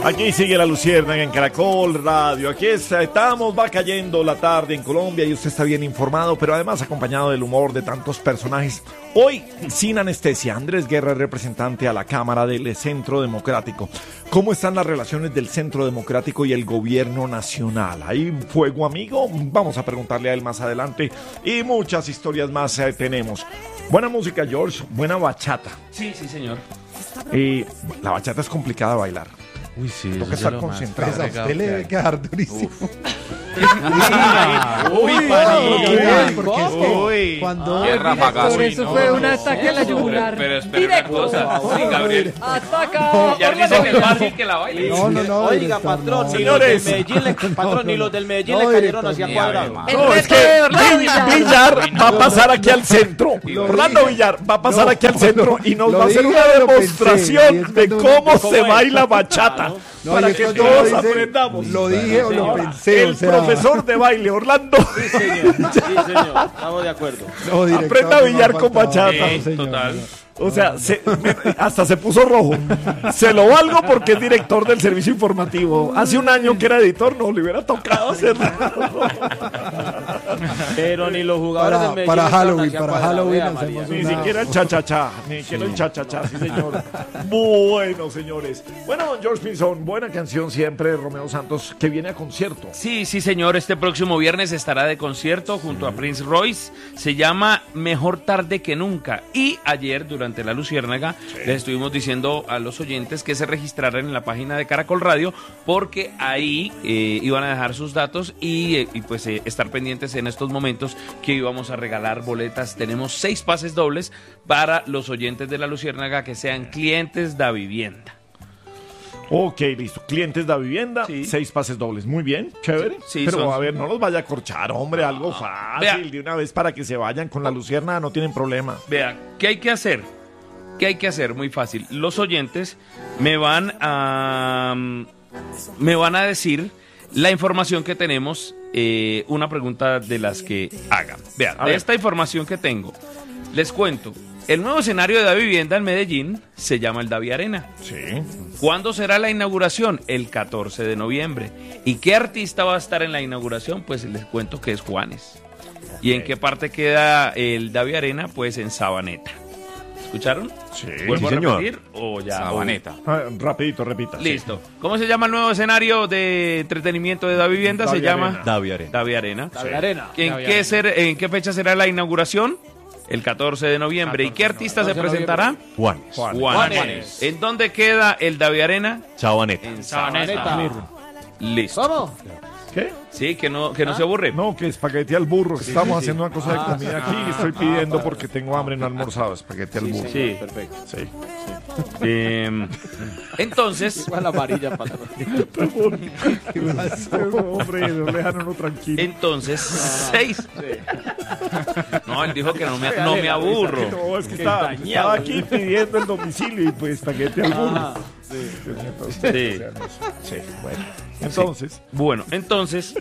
Aquí sigue la Luciérnaga en Caracol Radio. Aquí estamos, va cayendo la tarde en Colombia y usted está bien informado, pero además acompañado del humor de tantos personajes. Hoy, sin anestesia, Andrés Guerra, representante a la Cámara del Centro Democrático. ¿Cómo están las relaciones del Centro Democrático y el gobierno nacional? ¿Hay fuego amigo? Vamos a preguntarle a él más adelante y muchas historias más tenemos. Buena música, George, buena bachata. Sí, señor. La bachata es complicada de bailar. Uy, sí. Toca estar concentrado. A usted le debe quedar durísimo. Uy, Cuando Por eso fue un ataque a la yugular. Pero espera una cosa. Sí, Gabriel. Ataca. Ya dice que es fácil que la baile. No, Oiga, patrón, Señores. ni los del Medellín le cayeron hacia cuadrado. No, es que Villar va a pasar aquí al centro. Orlando Villar va a pasar aquí al centro y nos va a hacer una demostración de cómo se baila bachata. Para que todos aprendamos. Lo dije o lo pensé. El profesor de baile, Orlando. Sí, señor. Estamos de acuerdo. Aprenda a billar con bachata. Total. O sea, hasta se puso rojo. Se lo valgo porque es director del servicio informativo. Hace un año que era editor, no le hubiera tocado hacerlo. Pero ni los jugadores del Medellín. Para Halloween, hacia para cuadrado. Halloween Vea, hacemos María. Ni siquiera el cha-cha-cha. Ni siquiera el cha-cha-cha, sí, señor. Bueno, señores. Bueno, don George Pinzón, buena canción siempre de Romeo Santos, que viene a concierto. Sí, señor. Este próximo viernes estará de concierto junto a Prince Royce. Se llama Mejor Tarde que Nunca. Y ayer, durante la Luciérnaga, les estuvimos diciendo a los oyentes que se registraran en la página de Caracol Radio, porque ahí iban a dejar sus datos y pues estar pendientes en estos momentos que íbamos a regalar boletas. Tenemos 6 pases dobles para los oyentes de la Luciérnaga que sean clientes de vivienda. Ok, listo. Clientes de vivienda, Sí. 6 pases dobles. Muy bien, chévere. Sí, pero son- a ver, no los vaya a corchar, hombre, algo fácil. Vea. De una vez para que se vayan con la Luciérnaga, no tienen problema. Vea, ¿qué hay que hacer? ¿Qué hay que hacer? Muy fácil. Los oyentes me van a decir la información que tenemos, una pregunta de las que hagan. Vean, A de ver. esta información que tengo, les cuento. El nuevo escenario de la vivienda en Medellín se llama el Davi Arena. Sí. ¿Cuándo será la inauguración? El 14 de noviembre. ¿Y qué artista va a estar en la inauguración? Pues les cuento que es Juanes. ¿Y en qué parte queda el Davi Arena? Pues en Sabaneta. ¿Escucharon? Sí. ¿Vuelvo Sí, a señor. repetir? O ya. Sabaneta. Rapidito, repita. sí. Listo. ¿Cómo se llama el nuevo escenario de entretenimiento de Davi Vivienda? Davi Se llama Arena. Davi Arena. Davi Arena. La arena. ¿En qué fecha será la inauguración? El 14 de noviembre. ¿Y qué artista se presentará? Juanes. Juanes. ¿En dónde queda el Davi Arena? Chabaneta. En Sabaneta. Sabaneta. Listo. ¿Cómo? ¿Qué? Sí, que no se aburre. No, que espagueti al burro. que estamos haciendo una cosa de comida aquí y estoy pidiendo porque tengo hambre, no he alzado espagueti al burro. Sí. Perfecto. Sí. Entonces, Igual la amarilla, patrón. Hombre, no le dejan a uno tranquilo. entonces, 6. No, él dijo que no me aburro. No, es que estaba aquí pidiendo el domicilio y pues espagueti al burro. Sí. Sí, bueno. Entonces, Bueno, entonces,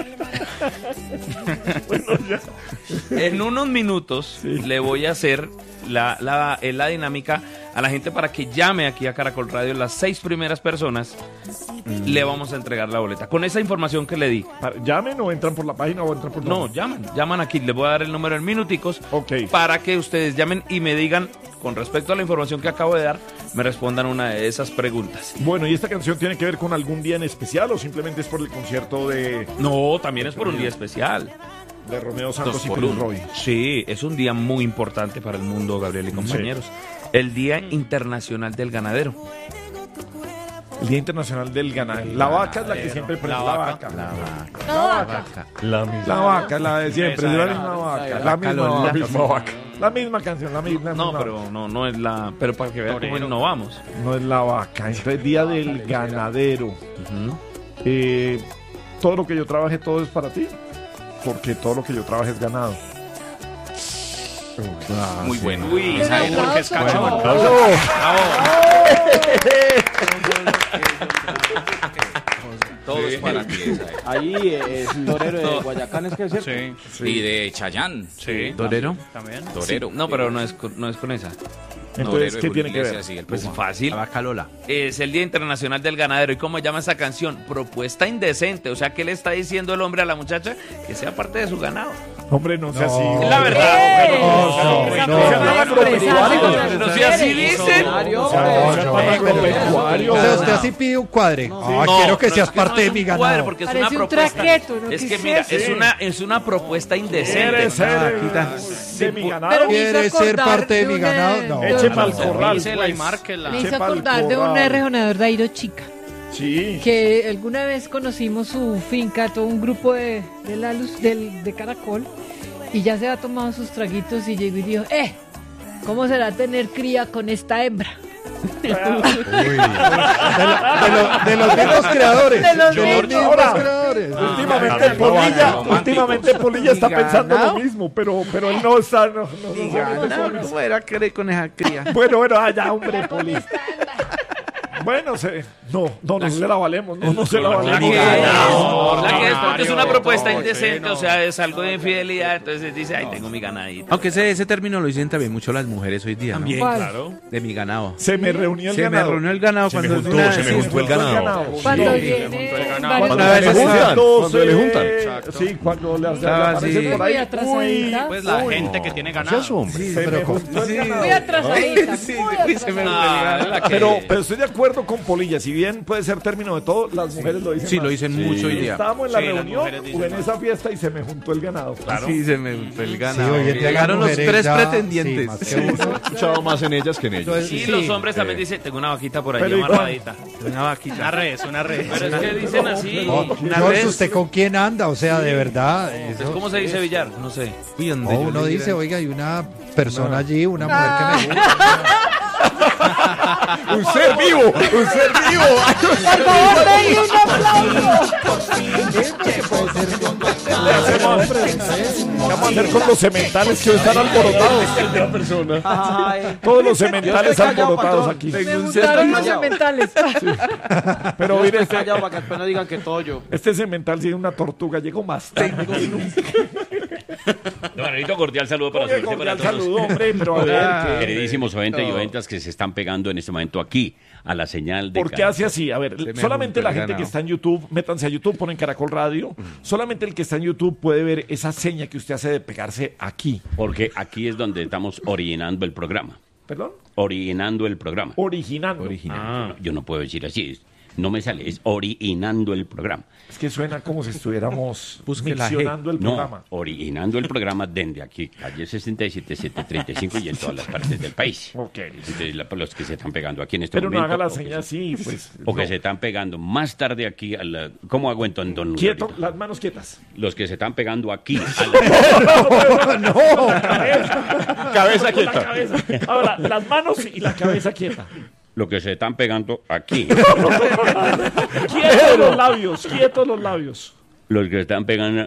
en unos minutos le voy a hacer la dinámica a la gente para que llame aquí a Caracol Radio. Las 6 primeras personas le vamos a entregar la boleta. Con esa información que le di. ¿llamen o entran por la página o entran por No, llaman aquí. Les voy a dar el número en minuticos Ok. para que ustedes llamen y me digan, con respecto a la información que acabo de dar, me respondan una de esas preguntas. Bueno, ¿y esta canción tiene que ver con algún día en especial o simplemente es por el concierto de No, también es por un día especial. Romeo Santos 2 y por Prince 1. Roy? Sí, es un día muy importante para el mundo, Gabriel y compañeros. El Día Internacional del Ganadero. El Día Internacional del Ganadero. La vaca es la que siempre prende. La vaca. La vaca, la de siempre. Es la misma vaca. La misma vaca. La misma canción, la misma. No, pero no es la. Pero para que vean cómo innovamos. No es la vaca. Entonces, Día del Ganadero. Todo lo que yo trabaje, todo es para ti. Porque todo lo que yo trabaje es ganado. Muy bueno. Uy, ¿sabe por qué es Bueno, Todo es para ti. Ahí es torero de Guayacán, es que es cierto. Y de Chayán. Sí. ¿Torero? También. Torero. No, pero no es con esa. Entonces, ¿qué tiene que ver? Pues fácil. La vaca Lola. Es el Día Internacional del Ganadero. ¿Y cómo llama esa canción? Propuesta indecente. O sea, ¿qué le está diciendo el hombre a la muchacha? Que sea parte de su ganado. Hombre, no sea así. Es la verdad. No sea así dicen. O sea, usted así pide un cuadre. No, quiero que no, seas es que parte no de mi es un cuadre, ganado. porque es Parece una un propuesta. traqueto, ¿no? Es ¿Qué que es mira, eso? es una propuesta indecente. ¿Quiere ser de mi ganado? Pero me hizo ¿Quiere ser acordar parte de mi una- ganado? No. Eche pa'l corral. Dísela y Pues. márquela. Me hizo Sepa el acordar de un corral. rejonador de Airo Chica, Sí. que alguna vez conocimos su finca, todo un grupo de la luz de Caracol, y ya se ha tomado sus traguitos y llegó y dijo, ¿cómo será tener cría con esta hembra? De los mismos creadores. De los mismos Ahora, creadores. Últimamente Polilla está pensando lo mismo, pero él no está. No. ¿Cómo era querer con esa cría? Bueno, ya, hombre, Poli. Bueno, no se la valemos, no se la La valemos. que es porque es una propuesta indecente, o sea, es algo de infidelidad, entonces dice, ay, tengo mi ganadito. Aunque ese término lo dicen también mucho las mujeres hoy día. También, ¿Cuál? claro. De mi ganado. Se me reunió el Se me ganado. reunió el ganado cuando es una... se me juntó el ganado. Cuando Sí. viene Cuando Una vez le está- juntan. cuando le juntan. Sí, cuando le Estaba aparecen así. por ahí. Muy atrasadita. Pues la gente que tiene ganado. hombre. Se me juntó el ganado. Muy atrasadita, Sí, muy se me atrasadita. Pero estoy de acuerdo con Polilla, si bien puede ser término de todo, las mujeres lo dicen Sí, más. lo dicen mucho hoy día. Estábamos en la Sí, las reunión mujeres dicen o en más. esa fiesta y se me juntó el ganado. Sí, se me juntó el Sí, ganado. hoy en día Llegaron las los mujeres tres ya- pretendientes. sí, más que uno. He escuchado más en ellas que en ellos. Entonces, Y sí, los hombres también dicen, tengo una vaquita por ahí Pero amarradita. Una vaquita. Una red. Pero es que dicen así. George, ¿usted con quién anda? O sea, de verdad. Entonces, Eso, ¿cómo se dice billar? No sé. Uy, donde no, yo uno le dice, diera- oiga, hay una persona allí, una mujer que me gusta. Un ser vivo, un ser vivo. Por favor, denle un aplauso. ¿Qué vamos a hacer con los sementales que hoy están alborotados? Todos los sementales alborotados aquí. Me gustaron los cementales. Pero Yo mire, estoy callado para que después no digan que todo yo. este semental tiene una tortuga, llegó más tarde que nunca. Don Anelito, cordial saludo para Oye, usted y para cordial todos. saludo, hombre, pero a ver, ¿qué? Queridísimos oyentes y oyentas que se están pegando en este momento aquí a la señal de ¿Por qué Caracol. hace así? A ver, me solamente juntó la el gente que ganado. está en YouTube, métanse a YouTube, ponen Caracol Radio. Solamente el que está en YouTube puede ver esa seña que usted hace de pegarse aquí. Porque aquí es donde estamos originando el programa. ¿Perdón? Originando el programa. Originando. No, yo no puedo decir así. No me sale, es originando el programa. Es que suena como si estuviéramos Busque la G. miccionando el No, programa. originando el programa desde aquí, calle 67, 735 y en todas las partes del país. Ok. Entonces, los que se están pegando aquí en este Pero no momento. haga la o que seña se- así, pues. O que no. se están pegando más tarde aquí a la... ¿Cómo hago entonces, don Quieto, Lorito? las manos quietas. Los que se están pegando aquí a la... Cabeza quieta. Ahora, las manos y la cabeza quieta. Los que se están pegando aquí. Quietos los labios, quietos los labios. Los que se están pegando...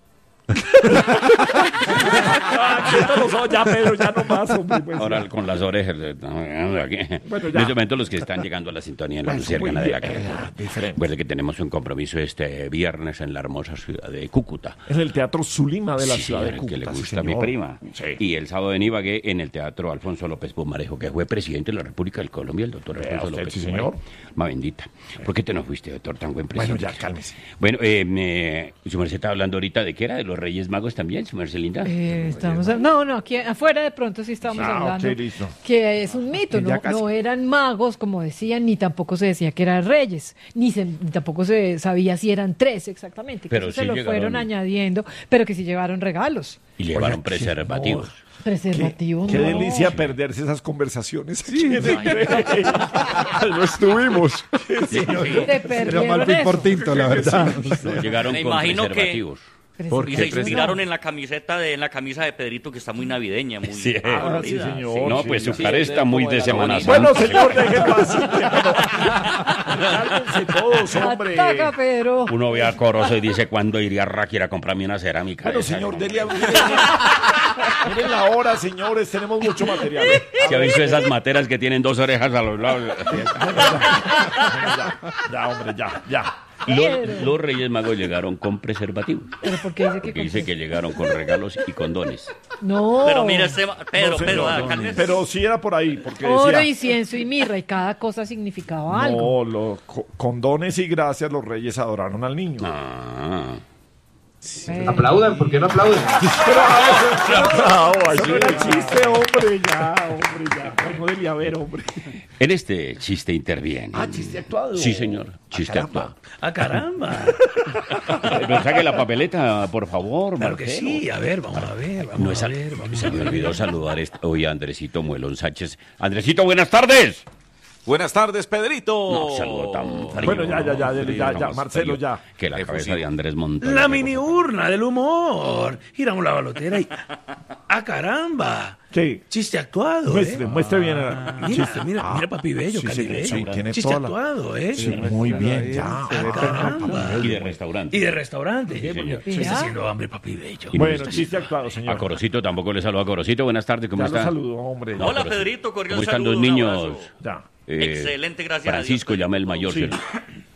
Quietos los ojos, ya, Pedro, ya no más, hombre. Pues, Ahora ya. con las orejas. Aquí. Bueno, En ya. este momento los que están llegando a la sintonía en la Bueno, Luciérgana muy de la bien, Caracol. diferente. Recuerde que tenemos un compromiso este viernes en la hermosa ciudad de Cúcuta. En el Teatro Zulima de la Sí, ciudad de señor, Cúcuta. que le sí, gusta a mi señor. prima. Sí. Y el sábado en Ibagué en el Teatro Alfonso López Pumarejo, que fue presidente de la República de Colombia, el doctor Vea Alfonso usted, López sí, Pumarejo. señor. Ma bendita. ¿Por qué te no fuiste, doctor, tan buen Bueno, presidente? ya, cálmese. Bueno, su merced estaba hablando ahorita de qué era, de los Reyes Magos también, su merced linda. No, aquí afuera de pronto sí estábamos Ah, hablando ok, listo. que es un mito, Ya no, casi. no eran magos como decían, ni tampoco se decía que eran reyes, ni tampoco se sabía si eran tres exactamente, que Pero eso se sí lo llegaron. fueron añadiendo, pero que sí llevaron regalos, Y llevaron preservativos. preservativos. Qué no. delicia perderse esas conversaciones. Sí, no estuvimos. Se Pero perdieron mal fui por eso. tinto, la verdad. No, llegaron Me con imagino que- preservativos. Y se inspiraron en la camiseta en la camisa de Pedrito, que está muy navideña, muy Sí. Ah, sí, colorida. señor. No, sí. pues su sí, cara sí, está muy como de de la Semana bonita. Santa. Bueno, señor, déjenlo así. Cálmense todos, hombre. Ataca, Pedro. Uno ve a Corozo y dice, ¿cuándo iría a Raki a comprarme una cerámica? Bueno, de esas? señor, miren la hora, señores, tenemos mucho material. ¿Se ha visto esas materas que tienen dos orejas a los lados? Ya, hombre, ya. Los Reyes Magos llegaron con preservativos. Pero porque dice que Porque dice que llegaron con regalos y condones. No. Pero mire, Pedro, No, señor, cálmese. pero sí era por ahí, porque Oro, decía... incienso y mirra, y cada cosa significaba algo. No, con dones y gracias los reyes adoraron al niño. Ah. Aplaudan, ¿por qué no aplauden? Eso no era chiste, hombre, ya. No debía haber, hombre. En este chiste interviene. Chiste actuado. Sí, señor. Chiste caramba. actuado. ¡Ah, caramba! Me saque la papeleta, por favor, Claro que Marcelo. sí. A ver, vamos a ver. No es se me olvidó saludar hoy a Andresito Muelón Sánchez. Andresito, buenas tardes. Buenas tardes, Pedrito. No, saludo tan frío. Bueno, ya, Frío, Marcelo, frío ya. Que la cabeza Efusivo. de Andrés Montoya. La mini urna del humor. Giramos la balotera y... ¡Ah, caramba! Sí. Chiste actuado, Muestre bien el Mira, chiste. mira, papi bello, sí, Cali sí, bello. sí, tiene Chiste toda la- actuado, Sí, muy bien, ya. Ah, caramba. Y de restaurante. Y de restaurante, Sí, señor. porque me está haciendo hambre, papi bello. Y Bueno, chiste actuado, A señor. Corocito tampoco le saludo a Corocito. Buenas tardes, ¿cómo Ya lo está? saludo, hombre. Hola, Pedrito, cordial ¿Cómo están saludo, los un niños? abrazo. Ya. Excelente, gracias a Francisco, Dios. llame el mayor. Sí. ¿cierto?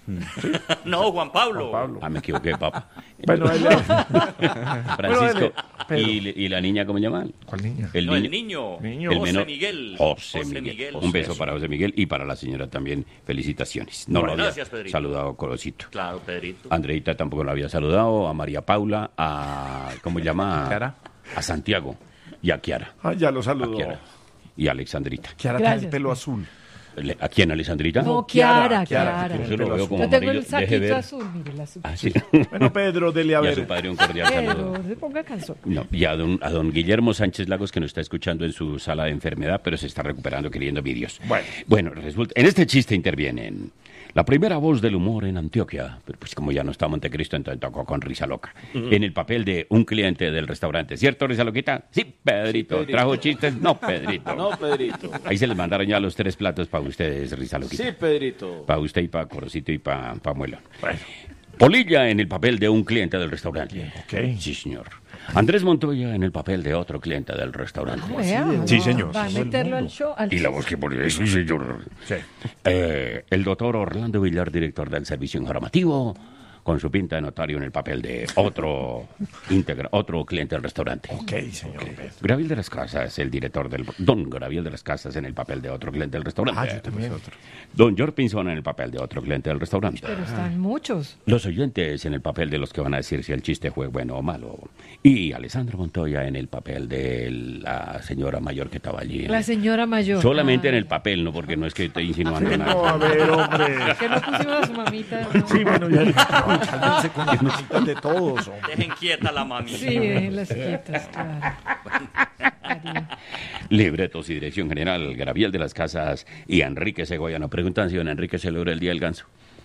No, Juan Pablo. Pablo. Ah, me equivoqué, papá. Bueno, él... Francisco. Pedro. ¿Y la niña cómo llaman? ¿Cuál niña? No, el niño. Niño. El José menor. Miguel. José Miguel. Un beso para José Miguel y para la señora también. Felicitaciones. No lo había Gracias, Pedrito. saludado Corocito. Claro, Pedrito. Andreita tampoco lo había saludado. A María Paula. A... ¿Cómo se llama? Kiara. A Santiago. Y a Kiara. Ya lo A saludo. Kiara. Y a Alexandrita. Kiara tiene el Gracias. pelo azul. ¿A quién, Alexandrita? No, Kiara, Kiara. Yo lo veo como Yo tengo amarillo. el Deje saquito ver. azul, mire, el azul. Ah, sí. Bueno, Pedro, dele a Y a su ver. padre un cordial saludo. Pero se ponga calzón. No, y a don Guillermo Sánchez Lagos, que nos está escuchando en su sala de enfermedad, pero se está recuperando queriendo vídeos. Bueno, resulta, en este chiste intervienen la primera voz del humor en Antioquia, pero pues como ya no está Montecristo, entonces tocó con Risa Loca, en el papel de un cliente del restaurante. ¿Cierto, Risa Loquita? Sí, Pedrito. ¿Trajo chistes? No, Pedrito. No, Pedrito. Ahí se les mandaron ya los 3 platos para ustedes, Risa Loquita. Sí, Pedrito. Para usted y para Corocito y para Muelón. Polilla en el papel de un cliente del restaurante. Ok. Sí, señor. Andrés Montoya en el papel de otro cliente del restaurante. Vea, Sí, no, señor. Va a meterlo al show. Y la voz que pone, sí, señor. Sí. El doctor Orlando Villar, director del servicio informativo, con su pinta de notario en el papel de otro cliente del restaurante. Ok, señor. Graviel de las Casas, el director del... Don Graviel de las Casas en el papel de otro cliente del restaurante. Yo también. Don George Pinzón en el papel de otro cliente del restaurante. Pero están muchos. Los oyentes en el papel de los que van a decir si el chiste fue bueno o malo. Y Alessandro Montoya en el papel de la señora mayor que estaba allí. La señora mayor. Solamente en Ay, el papel, no porque no es que estoy insinuando No, nada. a ver, hombre. Que no pusimos a su mamita. ¿no? Sí, bueno, ya. Cálmense con las mamitas de todos, hombre. Dejen quieta la mami. Sí, las quietas, claro. Cariño. Libretos y dirección general, Graviel de las Casas y Enrique Segoya. Nos preguntan si don Enrique celebra el Día del Ganso.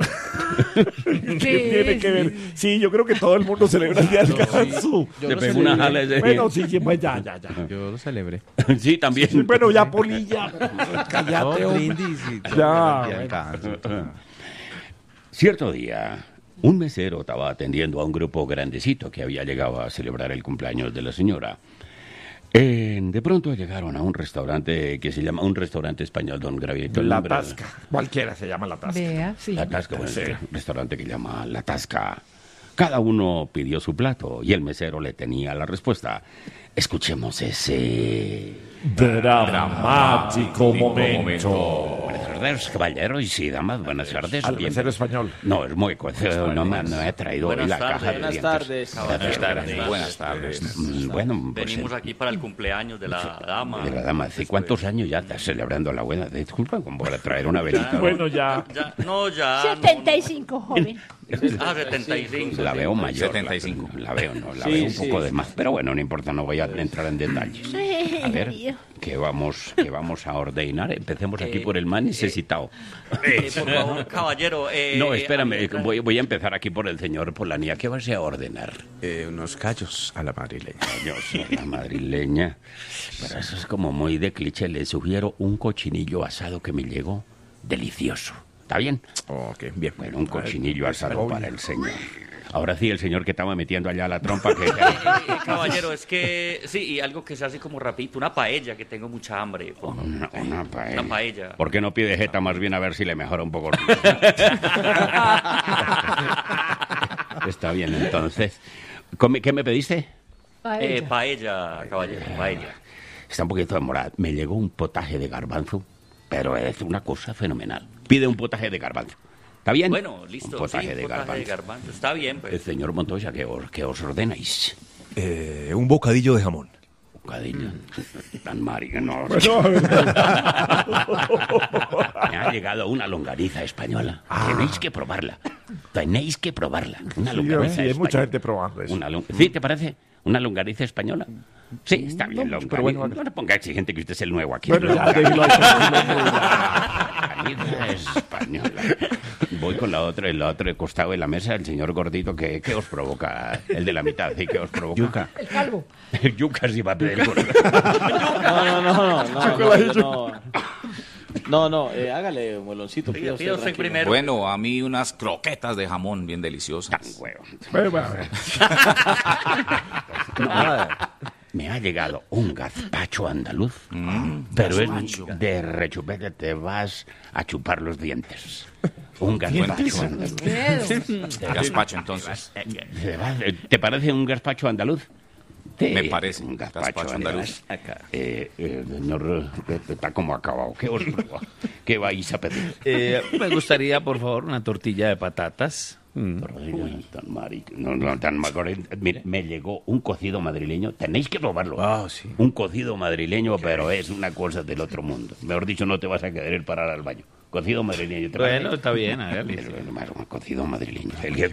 ¿Qué tiene que ver? Sí, yo creo que todo el mundo celebra el Día del Ganso. Le pegó una jala ese Bueno, sí, pues ya. Yo lo celebré. Sí, también. Sí, bueno, ya, Polilla. Cállate, No, hombre. brindis y todo Ya, el día del ganso. Cierto día, un mesero estaba atendiendo a un grupo grandecito que había llegado a celebrar el cumpleaños de la señora. De pronto llegaron a un restaurante que se llama un restaurante español, don Gravito. La Tasca. Cualquiera se llama La Tasca. Vea, sí. La Tasca, bueno, Sí. un restaurante que llama La Tasca. Cada uno pidió su plato y el mesero le tenía la respuesta. Escuchemos ese... Dramático momento. Buenas tardes, caballeros y damas, buenas tardes. Al Bien. mesero español. No, es muy no me ha traído hoy la caja de Buenas dientes. tardes. Buenas tardes. Bueno, pues, Venimos aquí para el cumpleaños de la dama. de la dama, ¿hace cuántos años ya estás celebrando la buena? Disculpa, como para traer una velita. Bueno, ya. Ya, no, ya. 75, joven. Ah, 75. La veo mayor. 75. La veo, no, la Sí, veo un sí. poco de más. Pero bueno, no importa, no voy a entrar en detalles. A ver, ¿qué vamos a ordenar? Empecemos aquí por el más necesitado. Por favor, caballero. No, espérame, voy a empezar aquí por el señor Polanía. ¿Qué vas a ordenar? Unos callos a la madrileña. Yo soy la madrileña. Pero eso es como muy de cliché. Le sugiero un cochinillo asado que me llegó delicioso. ¿Está bien? Ok, bien. Bueno, un cochinillo asado para el señor. Ahora sí, el señor que estaba metiendo allá la trompa que... Caballero, es que sí, y algo que se hace como rapidito, una paella, que tengo mucha hambre. Por favor. Una paella. Una paella. ¿Por qué no pide jeta más bien a ver si le mejora un poco? Está bien, entonces. ¿Qué me pediste? Paella. Paella, caballero, paella. Está un poquito demorada. Me llegó un potaje de garbanzo, pero es una cosa fenomenal. Pide un potaje de garbanzo. ¿Está bien? Bueno, listo. Un potaje, sí, de, garbanzo. Está bien, pues. El señor Montoya, ¿qué os ordenáis? Un bocadillo de jamón. Bocadillo. Tan marica, no. Me ha llegado una longaniza española. Tenéis que probarla. Tenéis que probarla. Una longaniza hay española. mucha gente probando eso. ¿Sí, te parece? ¿Una longaniza española? Sí, está bien, longaniza. pero bueno, no le ponga exigente que usted es el nuevo aquí. Bueno, ya, déjelo ahí. Longaniza española. Voy con el otro costado de la mesa, el señor gordito, ¿qué os provoca? El de la mitad, ¿sí? ¿Qué os provoca? Yuca. El calvo. El yuca sí va a pedir. No, hágale, mueloncito. Pido usted primero. Bueno, a mí unas croquetas de jamón bien deliciosas. Tan huevo. Bueno, Me ha llegado un gazpacho andaluz, pero gazpacho. es de rechupete, te vas a chupar los dientes. Un gazpacho andaluz. Gazpacho, entonces. ¿Te parece un gazpacho andaluz? Sí, Me parece. un Gazpacho andaluz. Señor, está como acabado. ¿Qué vais a pedir? Me gustaría, por favor, una tortilla de patatas. Tan marico. No, tan marico. Mire, me llegó un cocido madrileño. Tenéis que probarlo. Sí. Un cocido madrileño, pero es una cosa del otro mundo. Mejor dicho, no te vas a querer parar al baño. Cocido madrileño. Bueno, está bien, hágale. Un cocido madrileño. El que